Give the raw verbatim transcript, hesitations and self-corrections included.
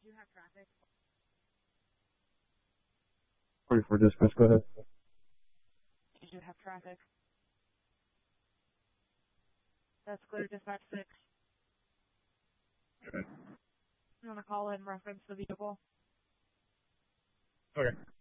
you have traffic? forty-four dispatch, go ahead. Did you have traffic? That's clear, dispatch six. Okay. You want to call in reference the vehicle? Okay.